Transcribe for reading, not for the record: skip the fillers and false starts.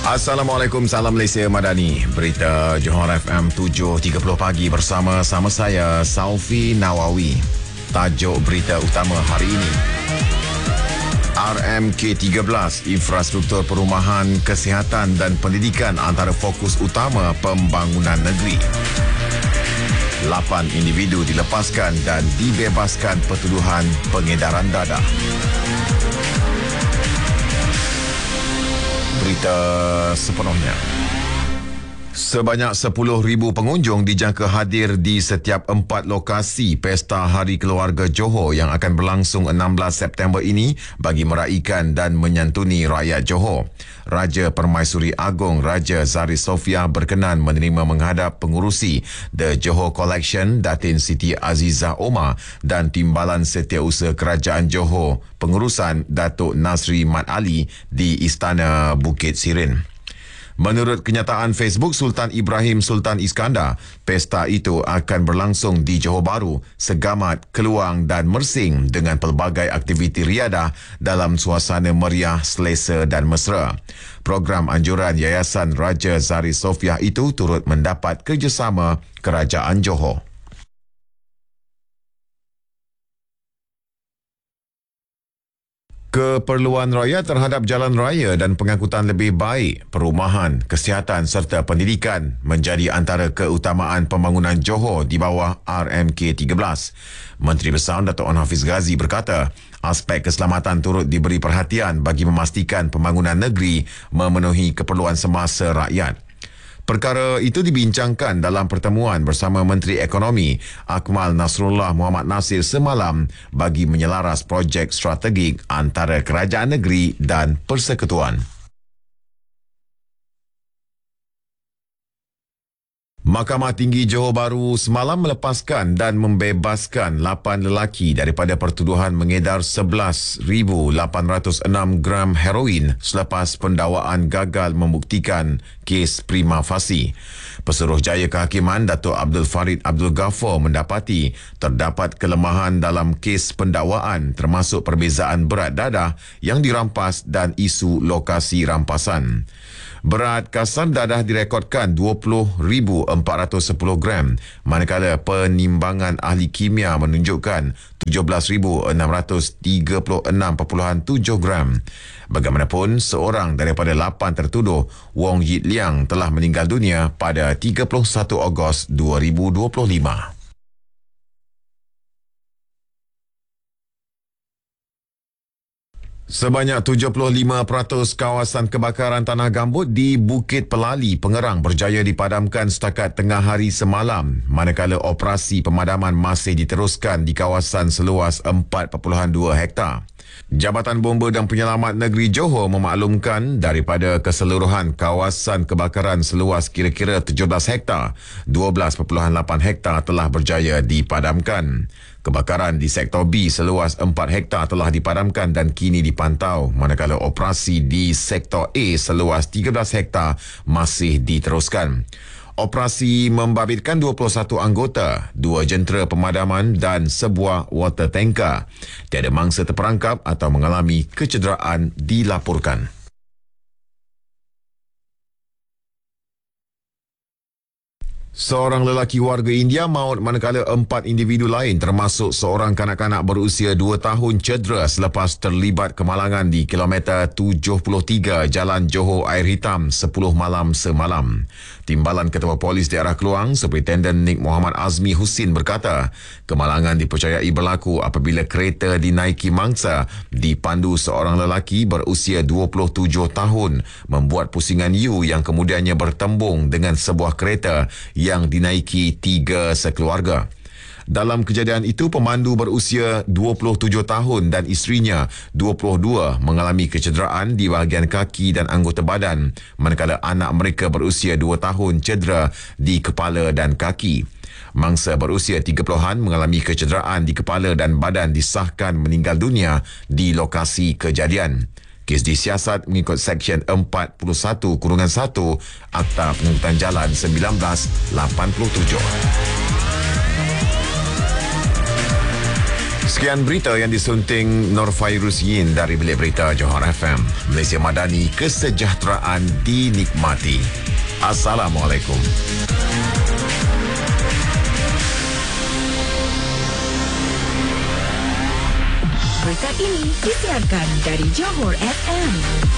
Assalamualaikum, salam Malaysia Madani. Berita Johor FM 7.30 pagi bersama saya, Saufi Nawawi. Tajuk berita utama hari ini. RMK13, infrastruktur perumahan, kesihatan dan pendidikan antara fokus utama pembangunan negeri. 8 individu dilepaskan dan dibebaskan pertuduhan pengedaran dadah. Berita sepenuhnya. Sebanyak 10,000 pengunjung dijangka hadir di setiap 4 lokasi Pesta Hari Keluarga Johor yang akan berlangsung 16 September ini bagi meraikan dan menyantuni rakyat Johor. Raja Permaisuri Agong Raja Zari Sofia berkenan menerima menghadap pengurusi The Johor Collection Datin Siti Azizah Omar dan Timbalan Setiausaha Kerajaan Johor Pengurusan Datuk Nasri Mat Ali di Istana Bukit Sirin. Menurut kenyataan Facebook Sultan Ibrahim Sultan Iskandar, pesta itu akan berlangsung di Johor Bahru, Segamat, Keluang dan Mersing dengan pelbagai aktiviti riadah dalam suasana meriah, selesa dan mesra. Program anjuran Yayasan Raja Zari Sofia itu turut mendapat kerjasama Kerajaan Johor. Keperluan rakyat terhadap jalan raya dan pengangkutan lebih baik, perumahan, kesihatan serta pendidikan menjadi antara keutamaan pembangunan Johor di bawah RMK13. Menteri Besar Datuk Onn Hafiz Ghazi berkata, aspek keselamatan turut diberi perhatian bagi memastikan pembangunan negeri memenuhi keperluan semasa rakyat. Perkara itu dibincangkan dalam pertemuan bersama Menteri Ekonomi Akmal Nasrullah Muhammad Nasir semalam bagi menyelaras projek strategik antara kerajaan negeri dan persekutuan. Mahkamah Tinggi Johor Bahru semalam melepaskan dan membebaskan 8 lelaki daripada pertuduhan mengedar 11,806 gram heroin selepas pendakwaan gagal membuktikan kes prima facie. Pesuruhjaya Kehakiman Datuk Abdul Farid Abdul Ghaffar mendapati terdapat kelemahan dalam kes pendakwaan termasuk perbezaan berat dadah yang dirampas dan isu lokasi rampasan. Berat kasar dadah direkodkan 20,410 gram, manakala penimbangan ahli kimia menunjukkan 17,636.7 gram. Bagaimanapun, seorang daripada 8 tertuduh, Wong Yit Liang, telah meninggal dunia pada 31 Ogos 2025. Sebanyak 75% kawasan kebakaran tanah gambut di Bukit Pelali, Pengerang berjaya dipadamkan setakat tengah hari semalam, manakala operasi pemadaman masih diteruskan di kawasan seluas 4.2 hektar. Jabatan Bomba dan Penyelamat Negeri Johor memaklumkan daripada keseluruhan kawasan kebakaran seluas kira-kira 17 hektar, 12.8 hektar telah berjaya dipadamkan. Kebakaran di Sektor B seluas 4 hektar telah dipadamkan dan kini dipantau, manakala operasi di Sektor A seluas 13 hektar masih diteruskan. Operasi membabitkan 21 anggota, 2 jentera pemadaman dan sebuah water tanker. Tiada mangsa terperangkap atau mengalami kecederaan dilaporkan. Seorang lelaki warga India maut manakala 4 individu lain termasuk seorang kanak-kanak berusia 2 tahun cedera selepas terlibat kemalangan di kilometer 73 Jalan Johor Air Hitam 10 malam semalam. Timbalan Ketua Polis Daerah Keluang, Superintendent Nik Muhammad Azmi Husin berkata, kemalangan dipercayai berlaku apabila kereta dinaiki mangsa dipandu seorang lelaki berusia 27 tahun membuat pusingan U yang kemudiannya bertembung dengan sebuah kereta yang dinaiki 3 sekeluarga. Dalam kejadian itu, pemandu berusia 27 tahun dan isterinya 22 mengalami kecederaan di bahagian kaki dan anggota badan, manakala anak mereka berusia 2 tahun cedera di kepala dan kaki. Mangsa berusia 30-an mengalami kecederaan di kepala dan badan disahkan meninggal dunia di lokasi kejadian. Kes disiasat mengikut Seksyen 41-1 Akta Pengangkutan Jalan 1987. Sekian berita yang disunting Nur Fairuz Yin dari Bilik Berita Johor FM. Malaysia Madani, kesejahteraan dinikmati. Assalamualaikum. Berita ini disiarkan dari Johor FM.